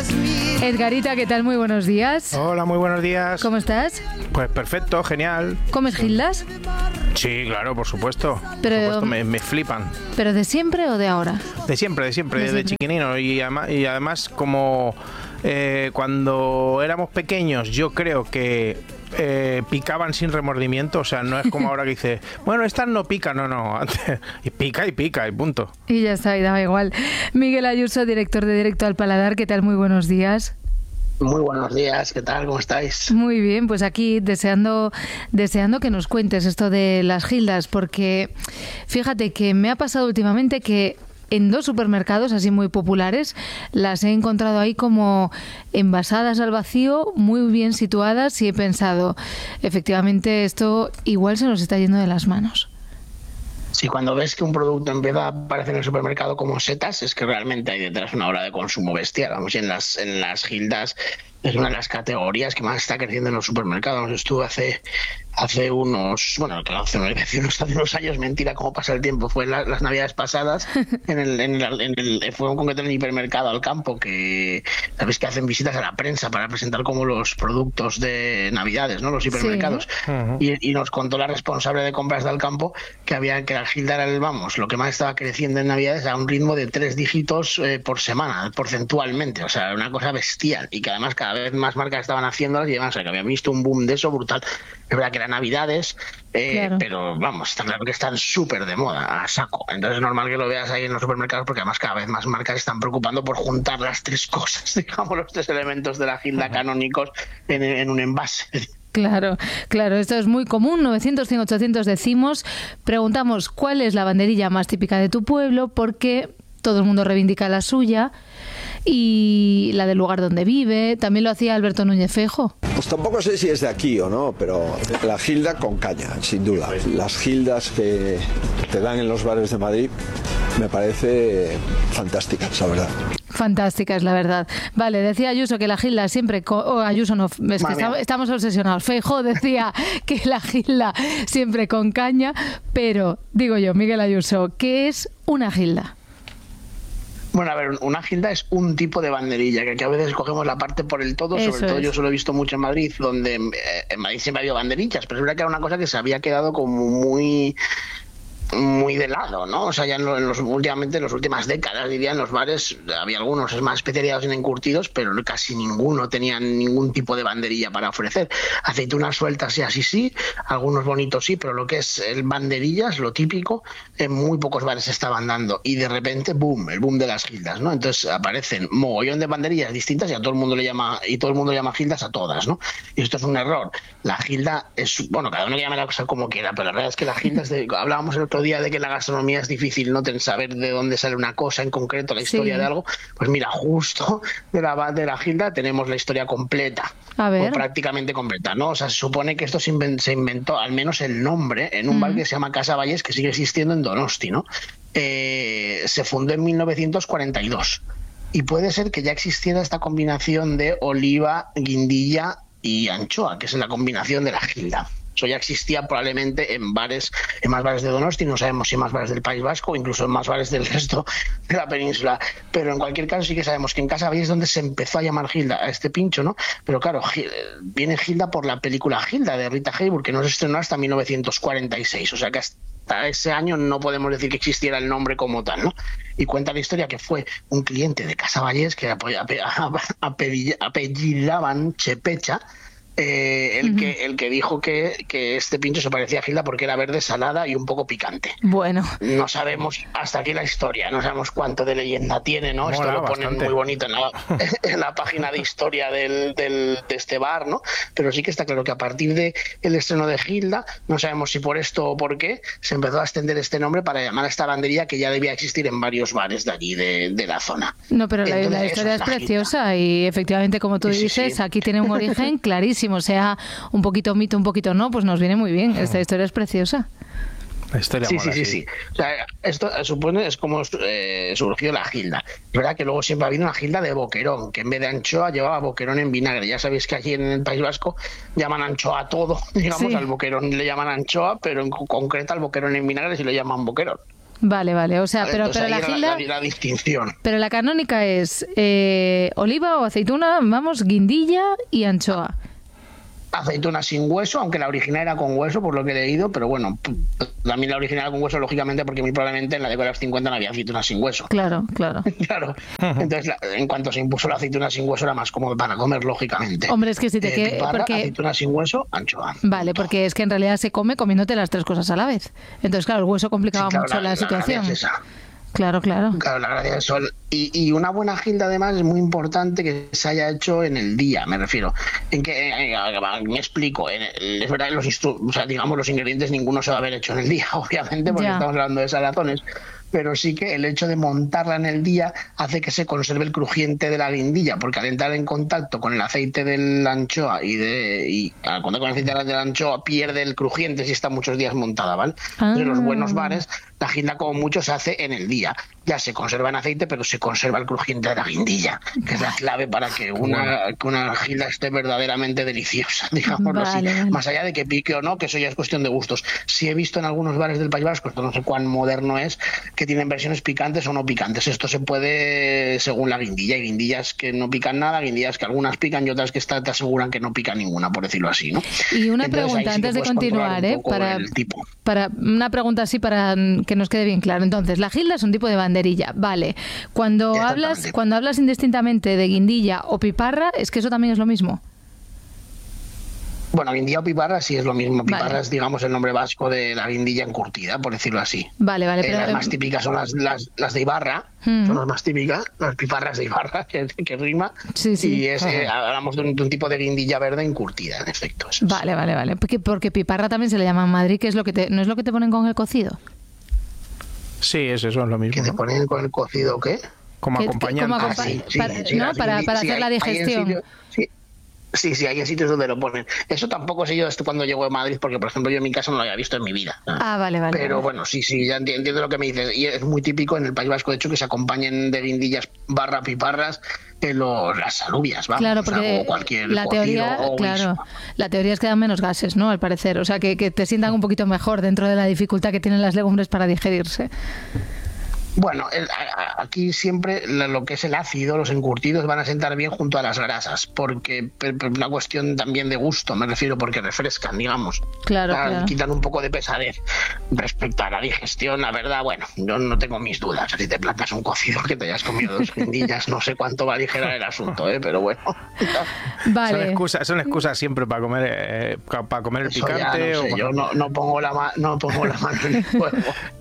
Edgarita, ¿qué tal? Muy buenos días. Hola, muy buenos días. ¿Cómo estás? Pues perfecto, genial. ¿Comes gildas? Sí, claro, por supuesto. Pero, por supuesto, me flipan. ¿Pero de siempre o de ahora? De siempre, desde chiquinino. Y además como cuando éramos pequeños, yo creo que picaban sin remordimiento. O sea, no es como ahora que dice, bueno, estas no pican, no. Antes, y pica y punto. Y ya está, y daba igual. Miguel Ayuso, director de Directo al Paladar, ¿qué tal? Muy buenos días. Muy buenos días, ¿qué tal? ¿Cómo estáis? Muy bien, pues aquí deseando que nos cuentes esto de las gildas, porque fíjate que me ha pasado últimamente que en 2 supermercados así muy populares las he encontrado ahí como envasadas al vacío, muy bien situadas, y he pensado, efectivamente esto igual se nos está yendo de las manos. Sí, cuando ves que un producto empieza a aparecer en el supermercado como setas, es que realmente hay detrás una hora de consumo bestial. Vamos, y en las gildas es una de las categorías que más está creciendo en los supermercados. Estuve hace unos años, mentira, cómo pasa el tiempo, fue las navidades pasadas, fue un concreto en el hipermercado Al Campo, que sabéis que hacen visitas a la prensa para presentar como los productos de navidades, ¿no? Los hipermercados. Sí. Uh-huh. Y nos contó la responsable de compras de Al Campo que la gilda era lo que más estaba creciendo en navidades a un ritmo de 3 dígitos por semana, porcentualmente. O sea, una cosa bestial, y que además cada vez más marcas estaban haciéndolas, y además que habían visto un boom de eso brutal. Es verdad que eran navidades, claro, pero vamos, está claro que están súper de moda, a saco. Entonces es normal que lo veas ahí en los supermercados, porque además cada vez más marcas están preocupando por juntar las 3 cosas, digamos, los 3 elementos de la gilda canónicos en un envase. Claro, esto es muy común. 900, 100, 800 decimos. Preguntamos cuál es la banderilla más típica de tu pueblo, porque todo el mundo reivindica la suya y la del lugar donde vive. También lo hacía Alberto Núñez Feijóo. Pues tampoco sé si es de aquí o no, pero la gilda con caña, sin duda. Las gildas que te dan en los bares de Madrid me parece fantásticas, la verdad. Fantástica es la verdad. Vale, decía Ayuso que la gilda siempre... Ayuso no, es que estamos obsesionados. Feijóo decía que la gilda siempre con caña, pero digo yo, Miguel Ayuso, ¿qué es una gilda? Bueno, a ver, una gilda es un tipo de banderilla, que aquí a veces cogemos la parte por el todo. Sobre todo yo solo he visto mucho en Madrid, donde en Madrid siempre ha habido banderillas, pero es verdad que era una cosa que se había quedado como muy de lado, ¿no? O sea, ya últimamente, en las últimas décadas, diría, en los bares había algunos más especializados en encurtidos, pero casi ninguno tenía ningún tipo de banderilla para ofrecer. Aceitunas sueltas y así sí, algunos bonitos sí, pero lo que es el banderillas, lo típico, en muy pocos bares se estaban dando. Y de repente, boom, el boom de las gildas, ¿no? Entonces aparecen mogollón de banderillas distintas y a todo el mundo le llama gildas a todas, ¿no? Y esto es un error. La gilda es, bueno, cada uno llama la cosa como quiera, pero la verdad es que la gilda hablábamos el otro día de que la gastronomía es difícil, ¿no? Saber de dónde sale una cosa en concreto, la historia de algo. Pues mira, justo de la gilda tenemos la historia completa, o prácticamente completa, ¿no? O sea, se supone que esto se inventó, al menos el nombre, en un bar que se llama Casa Vallés, que sigue existiendo en Donosti, ¿no? Se fundó en 1942. Y puede ser que ya existiera esta combinación de oliva, guindilla y anchoa, que es la combinación de la gilda. Eso ya existía probablemente en más bares de Donosti, no sabemos si en más bares del País Vasco o incluso en más bares del resto de la península. Pero en cualquier caso sí que sabemos que en Casa Vallés es donde se empezó a llamar gilda a este pincho, ¿no? Pero claro, viene gilda por la película Gilda de Rita Hayworth, que no se estrenó hasta 1946, o sea que hasta ese año no podemos decir que existiera el nombre como tal, ¿no? Y cuenta la historia que fue un cliente de Casa Vallés que apellidaban Chepecha, el que dijo que este pincho se parecía a gilda porque era verde, salada y un poco picante. Bueno. No sabemos hasta aquí la historia, no sabemos cuánto de leyenda tiene, ¿no? Esto lo ponen muy bonito en la página de historia de este bar, ¿no? Pero sí que está claro que a partir del estreno de Gilda, no sabemos si por esto o por qué, se empezó a extender este nombre para llamar a esta banderilla que ya debía existir en varios bares de allí, de la zona. No, pero la historia es preciosa y efectivamente, como tú dices, aquí tiene un origen clarísimo. Sea un poquito mito, un poquito no, pues nos viene muy bien. Esta historia es preciosa. La historia mola, sí. O sea, esto supone es como surgió la gilda. Es verdad que luego siempre ha habido una gilda de boquerón, que en vez de anchoa llevaba boquerón en vinagre. Ya sabéis que aquí en el País Vasco llaman anchoa a todo, digamos, al boquerón le llaman anchoa, pero en concreto al boquerón en vinagre sí lo llaman boquerón. Vale. O sea, pero la gilda... La distinción. Pero la canónica es oliva o aceituna, vamos, guindilla y anchoa. Aceituna sin hueso, aunque la original era con hueso, por lo que he leído, pero bueno, también la original con hueso, lógicamente, porque muy probablemente en la década de los 50 no había aceituna sin hueso. Claro. Claro. Entonces, en cuanto se impuso la aceituna sin hueso, era más cómodo para comer, lógicamente. Hombre, es que si te queda... Porque... aceituna sin hueso, anchoa. Vale, porque es que en realidad se come comiéndote las 3 cosas a la vez. Entonces, claro, el hueso complicaba mucho la situación. Es esa. Claro. Claro, la gracia del sol. Y una buena gilda, además, es muy importante que se haya hecho en el día, me refiero. En que, me explico, es verdad que los ingredientes ninguno se va a haber hecho en el día, obviamente, porque estamos hablando de salazones. Pero sí que el hecho de montarla en el día hace que se conserve el crujiente de la guindilla, porque al entrar en contacto con el aceite de la anchoa y al contacto con el aceite de la anchoa pierde el crujiente si está muchos días montada, ¿vale? Entonces, en los buenos bares, la gilda como mucho se hace en el día. Ya se conserva en aceite, pero se conserva el crujiente de la guindilla, que es la clave para que una gilda esté verdaderamente deliciosa, digámoslo así. Más allá de que pique o no, que eso ya es cuestión de gustos. Sí he visto en algunos bares del País Vasco, esto no sé cuán moderno es, que tienen versiones picantes o no picantes. Esto se puede según la guindilla. Hay guindillas que no pican nada, guindillas que algunas pican y otras que te aseguran que no pican ninguna, por decirlo así, ¿no? Y una pregunta antes de continuar, para una pregunta así para que nos quede bien claro. Entonces, la gilda es un tipo de banderilla, vale. Cuando hablas indistintamente de guindilla o piparra, es que eso también es lo mismo. Bueno, guindilla o piparra sí es lo mismo. Piparra es, digamos, el nombre vasco de la guindilla encurtida, por decirlo así. Vale. Pero las más típicas son las de Ibarra, son las más típicas, las piparras de Ibarra, que rima. Sí. Y hablamos de un tipo de guindilla verde encurtida, en efecto. Vale. Porque piparra también se le llama en Madrid, que es lo que ¿no es lo que te ponen con el cocido? Sí, eso es lo mismo. ¿Que te ponen con el cocido o qué? Como acompañante. Para hacer la digestión. Sí, hay sitios donde lo ponen. Eso tampoco sé yo cuando llego a Madrid, porque, por ejemplo, yo en mi casa no lo había visto en mi vida. Vale. Pero bueno, sí, ya entiendo lo que me dices. Y es muy típico en el País Vasco, de hecho, que se acompañen de guindillas / piparras que las alubias, vamos. Claro, porque o cualquier la teoría es que dan menos gases, ¿no? Al parecer. O sea, que te sientan un poquito mejor dentro de la dificultad que tienen las legumbres para digerirse. Bueno, aquí siempre lo que es el ácido, los encurtidos van a sentar bien junto a las grasas, porque una cuestión también de gusto, me refiero, porque refrescan, digamos. Claro. Quitan un poco de pesadez. Respecto a la digestión, la verdad, bueno, yo no tengo mis dudas. Si te plantas un cocido que te hayas comido 2 guindillas, no sé cuánto va a aligerar el asunto, pero bueno. Vale. Son excusas siempre para comer el eso picante. Ya, no sé, yo no pongo la mano en el fuego.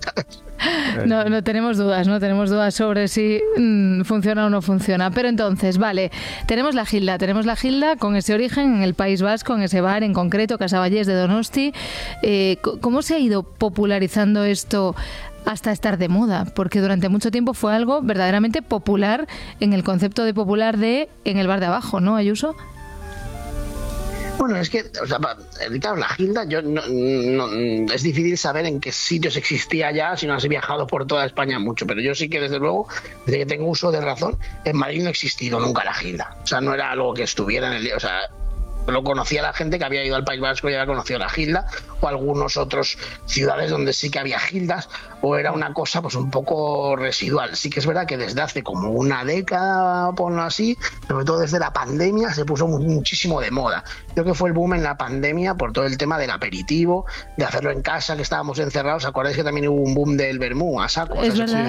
No tenemos dudas sobre si funciona o no funciona. Pero entonces, vale, tenemos la gilda con ese origen en el País Vasco, en ese bar en concreto, Casaballés de Donosti. ¿Cómo se ha ido popularizando esto hasta estar de moda? Porque durante mucho tiempo fue algo verdaderamente popular en el concepto de popular en el bar de abajo, ¿no, Ayuso? Bueno, es que, claro, la gilda, es difícil saber en qué sitios existía ya si no has viajado por toda España mucho, pero yo sí que, desde luego, desde que tengo uso de razón, en Madrid no ha existido nunca la gilda. O sea, no era algo que estuviera en el día, lo conocía la gente que había ido al País Vasco y había conocido la gilda, o algunas otras ciudades donde sí que había gildas, o era una cosa pues un poco residual. Sí que es verdad que desde hace como una década, ponlo así, sobre todo desde la pandemia, se puso muchísimo de moda. Creo que fue el boom en la pandemia por todo el tema del aperitivo, de hacerlo en casa, que estábamos encerrados. ¿Acordáis que también hubo un boom del vermú a saco?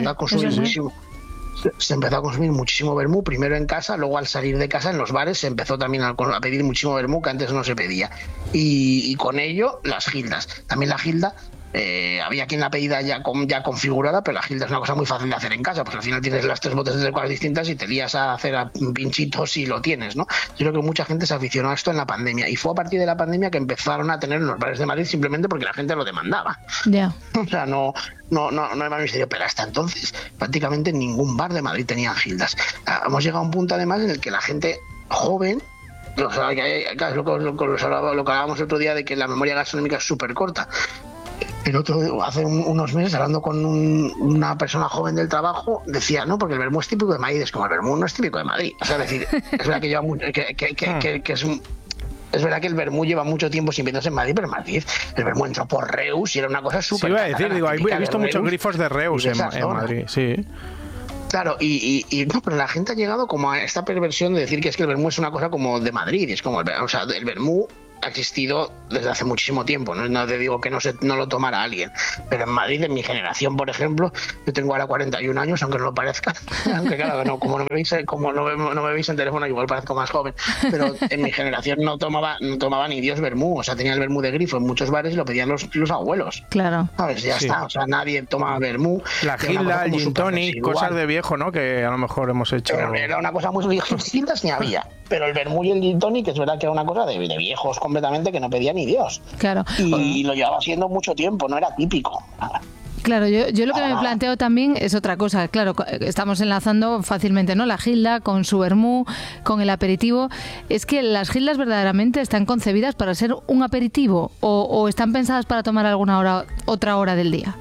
Se empezó a consumir muchísimo vermú, primero en casa, luego al salir de casa en los bares se empezó también a pedir muchísimo vermú que antes no se pedía. Y con ello las gildas. También la gilda, había quien la pedida ya configurada, pero la gilda es una cosa muy fácil de hacer en casa, porque al final tienes las 3 botes de cosas distintas y te lías a hacer pinchitos y lo tienes, ¿no? Yo creo que mucha gente se aficionó a esto en la pandemia, y fue a partir de la pandemia que empezaron a tener en los bares de Madrid simplemente porque la gente lo demandaba. Ya. O sea, no hay más misterio, pero hasta entonces prácticamente ningún bar de Madrid tenía gildas. Hemos llegado a un punto además en el que la gente joven, lo que hablábamos el otro día de que la memoria gastronómica es súper corta. Hace unos meses, hablando con una persona joven del trabajo, decía, no, porque el vermú es típico de Madrid. Es como, el vermú no es típico de Madrid. O sea, es decir, es verdad que lleva mucho, que es un... Es verdad que el vermú lleva mucho tiempo sin venderse en Madrid, pero en Madrid el vermú entró por Reus y era una cosa súper... Sí, iba a decir, he visto muchos grifos de Reus en Madrid, sí. Claro, y no, pero la gente ha llegado como a esta perversión de decir que es que el vermú es una cosa como de Madrid, y es como, o sea, el vermú ha existido desde hace muchísimo tiempo, no te digo que no lo tomara alguien, pero en Madrid, en mi generación, por ejemplo, yo tengo ahora 41 años, aunque no lo parezca, aunque claro, no, como no me veis en teléfono, igual parezco más joven, pero en mi generación no tomaba ni Dios vermú, o sea, tenía el vermú de grifo en muchos bares y lo pedían los abuelos. Claro. ¿Sabes? Ya está, o sea, nadie toma vermú. La gilda, el gin tonic, cosas de viejo, ¿no? Que a lo mejor hemos hecho... Pero era una cosa muy vieja, gildas ni había, pero el vermú y el gin tonic es verdad que era una cosa de viejos completamente que no pedía ni Dios. Claro. Y lo llevaba haciendo mucho tiempo, no era típico. Claro, yo lo que me planteo también es otra cosa. Claro, estamos enlazando fácilmente, ¿no? La gilda con su vermú, con el aperitivo. ¿Es que las gildas verdaderamente están concebidas para ser un aperitivo o están pensadas para tomar otra hora del día?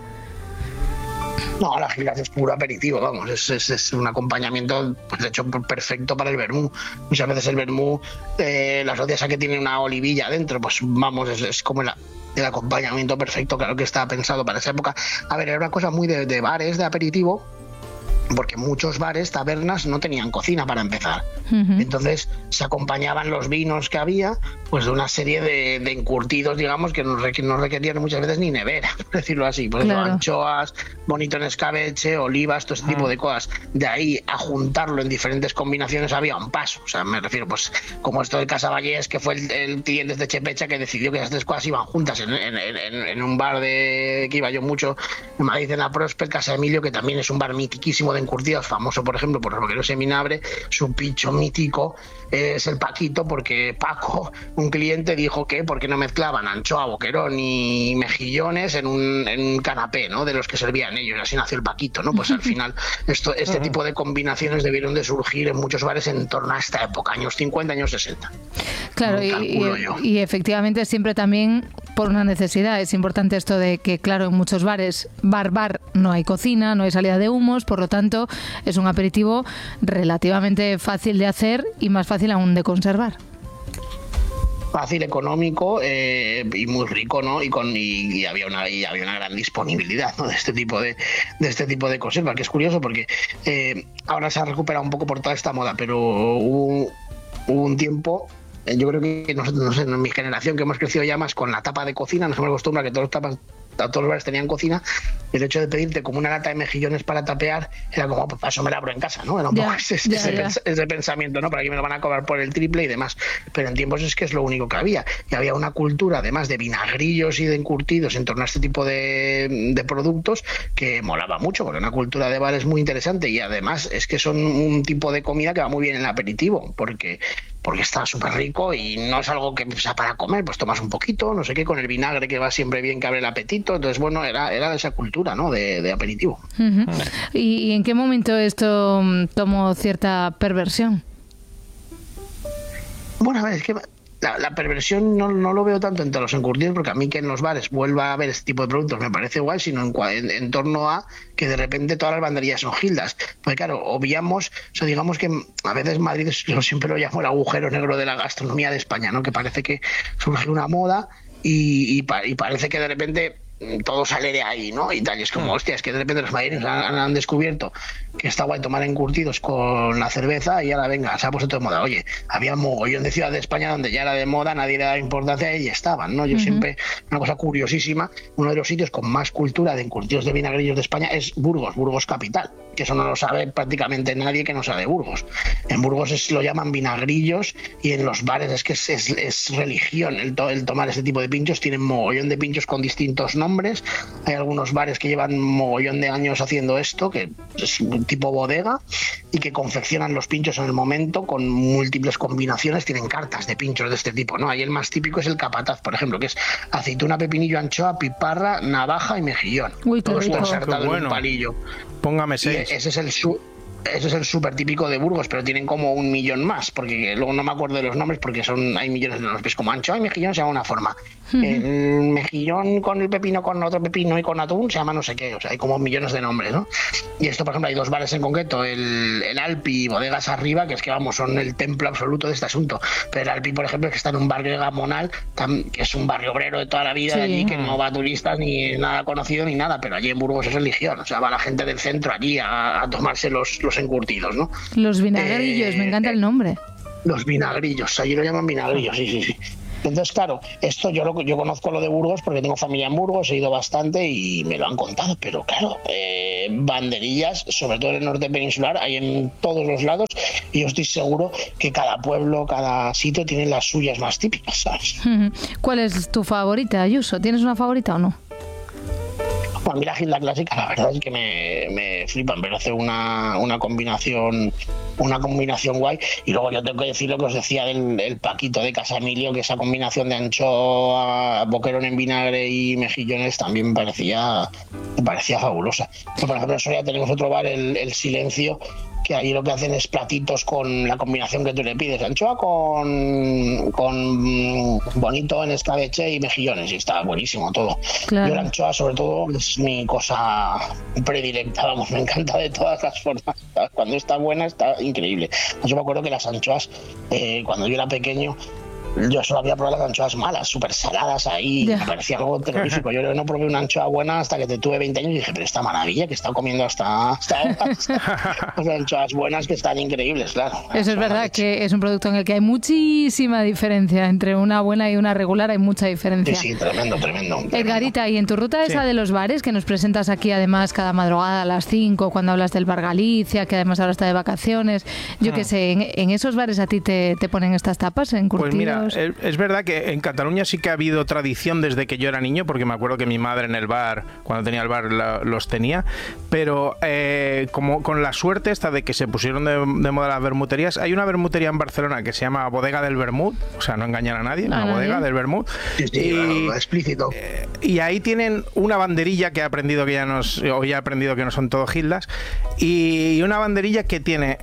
No, la gilda es puro aperitivo, vamos, es un acompañamiento pues, de hecho perfecto para el vermú. Muchas veces el vermú, las asocias a que tiene una olivilla dentro, pues vamos, es como el acompañamiento perfecto, claro que estaba pensado para esa época. A ver, era una cosa muy de bares, de aperitivo, porque muchos bares, tabernas, no tenían cocina para empezar. Entonces se acompañaban los vinos que había pues de una serie de encurtidos, digamos, que no requerían muchas veces ni nevera, por decirlo así. Por ejemplo, anchoas, bonito en escabeche, olivas, todo ese tipo de cosas. De ahí a juntarlo en diferentes combinaciones había un paso. O sea, me refiero, pues, como esto de Casaballés, que fue el cliente de Chepecha que decidió que esas tres cosas iban juntas en un bar que iba yo mucho en Madrid, en la Prosper, Casa Emilio, que también es un bar mitiquísimo de encurtidos, famoso, por ejemplo, por los vaqueros de Minabre. Su pincho mítico es el Paquito, porque Paco, un cliente, dijo que porque no mezclaban anchoa, boquerón y mejillones en un canapé, ¿no? De los que servían ellos, y así nació el Paquito, ¿no? Pues al final este tipo de combinaciones debieron de surgir en muchos bares en torno a esta época, años 50, años 60. Claro, y efectivamente siempre también por una necesidad. Es importante esto de que, claro, en muchos bares, bar, no hay cocina, no hay salida de humos, por lo tanto es un aperitivo relativamente fácil de hacer y más fácil aún de conservar. Fácil, económico y muy rico, ¿no? Y había una gran disponibilidad, ¿no? de este tipo de conserva, que es curioso porque ahora se ha recuperado un poco por toda esta moda, pero hubo un tiempo. Yo creo que no sé, en mi generación, que hemos crecido ya más con la tapa de cocina, nos hemos acostumbrado a que todos los bares tenían cocina. El hecho de pedirte como una lata de mejillones para tapear era como, pues para eso me la abro en casa, ¿no? Era un poco ese pensamiento, ¿no? Por aquí me lo van a cobrar por el triple y demás. Pero en tiempos es que es lo único que había. Y había una cultura, además de vinagrillos y de encurtidos en torno a este tipo de productos, que molaba mucho, porque una cultura de bares muy interesante. Y además es que son un tipo de comida que va muy bien en el aperitivo, porque está súper rico y no es algo que sea para comer, pues tomas un poquito, no sé qué, con el vinagre que va siempre bien, que abre el apetito. Entonces, bueno, era de esa cultura, ¿no? De aperitivo. Uh-huh. ¿Y en qué momento esto tomó cierta perversión? Bueno, a ver, es que la perversión no lo veo tanto entre los encurtidos, porque a mí que en los bares vuelva a haber este tipo de productos me parece igual, sino en torno a que de repente todas las banderillas son gildas. Pues claro, obviamos, o sea, digamos que a veces Madrid, yo siempre lo llamo el agujero negro de la gastronomía de España, ¿no? Que parece que surge una moda y parece que de repente todo sale de ahí, ¿no? Y tal, y es como, hostia, es que de repente los madrileños han descubierto que está guay tomar encurtidos con la cerveza y ahora venga, se ha puesto todo de moda. Oye, había un mogollón de ciudades de España donde ya era de moda, nadie le daba importancia y estaban, ¿no? Yo siempre, una cosa curiosísima, uno de los sitios con más cultura de encurtidos de vinagrillos de España es Burgos capital, que eso no lo sabe prácticamente nadie que no sabe Burgos. En Burgos lo llaman vinagrillos y en los bares es que es religión el tomar este tipo de pinchos. Tienen mogollón de pinchos con distintos nombres. Hay algunos bares que llevan mogollón de años haciendo esto, que es un tipo bodega, y que confeccionan los pinchos en el momento con múltiples combinaciones. Tienen cartas de pinchos de este tipo, ¿no? Ahí el más típico es el capataz, por ejemplo, que es aceituna, pepinillo, anchoa, piparra, navaja y mejillón. Uy, todo esto rico. ensartado en un palillo. Póngame 6. Ese es Eso es el súper típico de Burgos, pero tienen como 1 millón más, porque luego no me acuerdo de los nombres porque hay millones de nombres. Como anchoa y mejillón se llama una forma. El mejillón con el pepino, con otro pepino y con atún se llama no sé qué. O sea, hay como millones de nombres, ¿no? Y esto, por ejemplo, hay 2 bares en concreto, el Alpi y Bodegas Arriba, que es que, vamos, son el templo absoluto de este asunto. Pero el Alpi, por ejemplo, que está en un barrio de Gamonal, que es un barrio obrero de toda la vida, de allí, que no va a turistas ni nada conocido ni nada, pero allí en Burgos es religión. O sea, va la gente del centro allí a tomarse los encurtidos, ¿no? Los vinagrillos, me encanta el nombre. Los vinagrillos, allí lo llaman vinagrillos, sí. Entonces, claro, esto yo conozco lo de Burgos porque tengo familia en Burgos, he ido bastante y me lo han contado, pero claro, banderillas, sobre todo en el norte peninsular, hay en todos los lados y yo estoy seguro que cada pueblo, cada sitio tiene las suyas más típicas, ¿sabes? ¿Cuál es tu favorita, Ayuso? ¿Tienes una favorita o no? Bueno, a mí la gilda clásica, la verdad es que me flipan, pero hace una combinación guay. Y luego yo tengo que decir lo que os decía del Paquito de Casa Emilio, que esa combinación de anchoa, boquerón en vinagre y mejillones también me parecía fabulosa. Pero, por ejemplo, en Soria tenemos otro bar, el Silencio, que ahí lo que hacen es platitos con la combinación que tú le pides, anchoa con bonito en escabeche y mejillones, y está buenísimo todo. Claro. Yo la anchoa, sobre todo, es mi cosa predilecta, vamos, me encanta de todas las formas. Cuando está buena, está increíble. Yo me acuerdo que las anchoas, cuando yo era pequeño, yo solo había probado las anchoas malas, súper saladas ahí, me parecía algo terrorífico. Yo no probé una anchoa buena hasta que tuve 20 años y dije, pero esta maravilla que he estado comiendo hasta ahora. Las anchoas buenas que están increíbles, claro. Eso es verdad, que es un producto en el que hay muchísima diferencia. Entre una buena y una regular hay mucha diferencia. Sí, tremendo. Edgarita, y en tu ruta esa de los bares, que nos presentas aquí además cada madrugada a las 5, cuando hablas del Bar Galicia, que además ahora está de vacaciones, yo qué sé, en esos bares a ti te ponen estas tapas encurtidos. Pues mira, es verdad que en Cataluña sí que ha habido tradición desde que yo era niño, porque me acuerdo que mi madre en el bar, cuando tenía el bar, los tenía, pero como con la suerte esta de que se pusieron de moda las vermuterías, hay una vermutería en Barcelona que se llama Bodega del Vermut, o sea, no engañan a nadie, una bodega del Vermut. Sí, claro, explícito. Y ahí tienen una banderilla que he aprendido que he aprendido que no son todo gildas, y una banderilla que tiene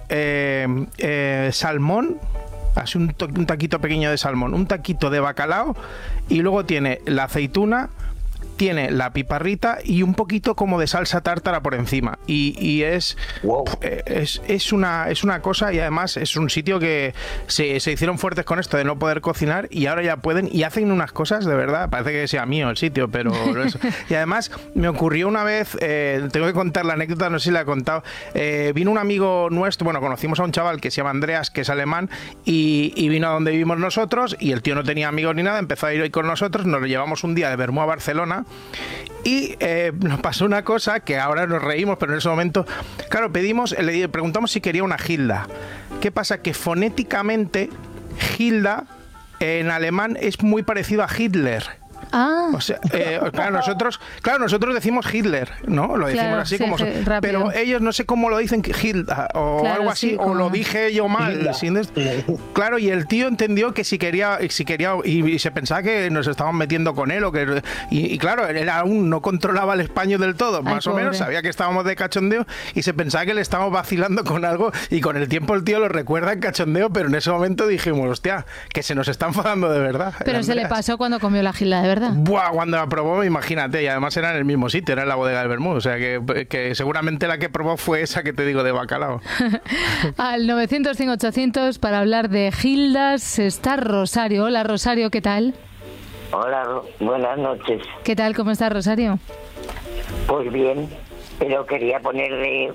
salmón, así un taquito pequeño de salmón, un taquito de bacalao, y luego tiene la aceituna, tiene la piparrita y un poquito como de salsa tártara por encima, y es una cosa, y además es un sitio que se hicieron fuertes con esto de no poder cocinar y ahora ya pueden y hacen unas cosas de verdad, parece que sea mío el sitio, pero eso. Y además me ocurrió una vez, tengo que contar la anécdota, no sé si la he contado, vino un amigo nuestro, bueno, conocimos a un chaval que se llama Andreas, que es alemán, y vino a donde vivimos nosotros, y el tío no tenía amigos ni nada, empezó a ir con nosotros, nos lo llevamos un día de Bermú a Barcelona. Y nos pasó una cosa que ahora nos reímos, pero en ese momento, claro, le preguntamos si quería una gilda. ¿Qué pasa? Que fonéticamente gilda en alemán es muy parecido a Hitler. O sea, claro, nosotros decimos Hitler, ¿no? Lo decimos así como... Pero ellos no sé cómo lo dicen, Hilda o algo así, o lo dije yo mal. Claro, y el tío entendió que si quería y se pensaba que nos estaban metiendo con él, y claro, él aún no controlaba el español del todo, más o menos, sabía que estábamos de cachondeo y se pensaba que le estábamos vacilando con algo, y con el tiempo el tío lo recuerda en cachondeo, pero en ese momento dijimos, hostia, que se nos está enfadando de verdad. Pero se le pasó cuando comió la gilda, de verdad. Buah, cuando la probó, imagínate, y además era en el mismo sitio, era en la bodega del Vermut, o sea que seguramente la que probó fue esa que te digo de bacalao. Al 900-100-800 para hablar de gildas está Rosario. Hola, Rosario, ¿qué tal? Hola, buenas noches. ¿Qué tal? ¿Cómo estás, Rosario? Pues bien, pero quería ponerle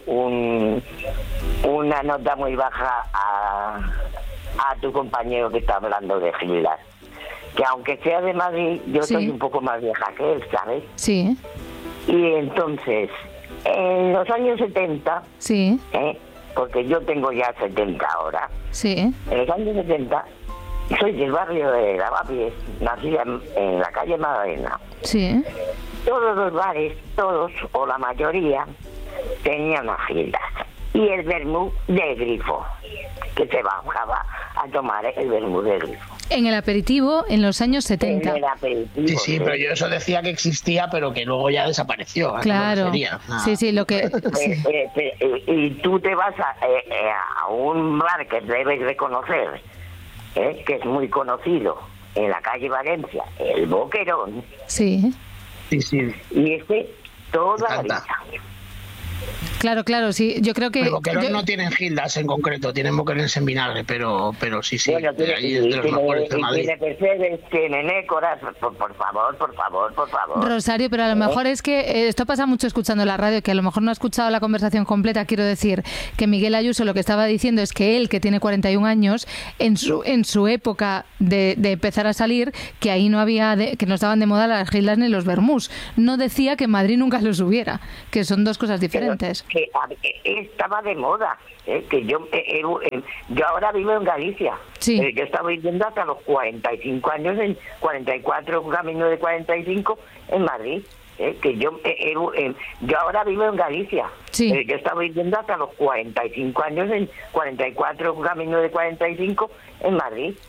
una nota muy baja a tu compañero que está hablando de gildas. Que aunque sea de Madrid, yo soy un poco más vieja que él, ¿sabes? Sí. Y entonces, en los años 70, sí, porque yo tengo ya 70 ahora, sí, en los años 70, soy del barrio de Lavapiés, nací en la calle Magdalena. Sí. Todos los bares, todos o la mayoría, tenían las gildas. y el vermú de grifo, que se bajaba a tomar el vermú de grifo. En el aperitivo, en los años 70. En el aperitivo, Sí, pero yo eso decía que existía, pero que luego ya desapareció. Claro. Sí, lo que... Sí. Y tú te vas a un bar que debes reconocer, que es muy conocido, en la calle Valencia, el Boquerón. Sí. Sí. Y toda la vida. Claro, sí. Yo creo que... El Boquerón no tienen gildas en concreto, tienen boquerones en vinagre, pero sí. Bueno, Ahí es de los mejores de Madrid. Tiene Mercedes, tiene Nécoras, por favor. Rosario, pero a lo mejor es que esto pasa mucho escuchando la radio, que a lo mejor no ha escuchado la conversación completa. Quiero decir que Miguel Ayuso lo que estaba diciendo es que él, que tiene 41 años, en su época de empezar a salir, que ahí no había, que no estaban de moda las gildas ni los vermús. No decía que en Madrid nunca los hubiera, que son dos cosas diferentes. Que estaba de moda, que yo ahora vivo en Galicia. Sí. Yo estaba viviendo hasta los 45 años, en 44, camino de 45 en Madrid. Que yo ahora vivo en Galicia. Sí. Yo estaba viviendo hasta los 45 años, en 44, camino de 45 en Madrid.